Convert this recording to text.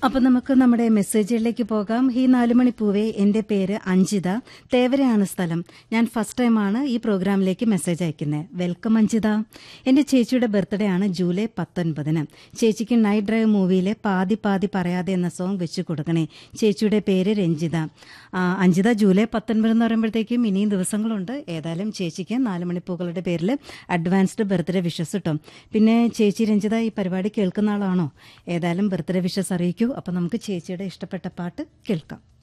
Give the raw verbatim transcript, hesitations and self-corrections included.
അപ്പൊ നമുക്ക് നമ്മുടെ മെസ്സേജുകളിലേക്ക് പോകാം. ഈ നാലുമണിപ്പൂവേ, എന്റെ പേര് അഞ്ജിത, തേവരയാണ് സ്ഥലം. ഞാൻ ഫസ്റ്റ് ടൈമാണ് ഈ പ്രോഗ്രാമിലേക്ക് മെസ്സേജ് അയക്കുന്നത്. വെൽക്കം അഞ്ജിത. എന്റെ ചേച്ചിയുടെ ബർത്ത്ഡേ ആണ് ജൂലൈ പത്തൊൻപതിന്. ചേച്ചിക്ക് നൈറ്റ് ഡ്രൈവ് മൂവിയിലെ പാതി പാതി പറയാതെ എന്ന സോങ് വെച്ച് കൊടുക്കണേ. ചേച്ചിയുടെ പേര് രഞ്ജിത. ആ, അഞ്ജിത, ജൂലൈ പത്തൊൻപത് എന്ന് പറയുമ്പോഴത്തേക്കും ഇനിയും ദിവസങ്ങളുണ്ട്. ഏതായാലും ചേച്ചിക്ക് നാലുമണിപ്പൂക്കളുടെ പേരിൽ അഡ്വാൻസ്ഡ് ബർത്ത്ഡേ വിഷസ് കിട്ടും. പിന്നെ ചേച്ചി രഞ്ജിത ഈ പരിപാടി കേൾക്കുന്ന ആളാണോ? ഏതായാലും ബർത്ത്ഡേ വിഷസ് അറിയിക്കൂ. അപ്പം നമുക്ക് ചേച്ചിയുടെ ഇഷ്ടപ്പെട്ട പാട്ട് കേൾക്കാം.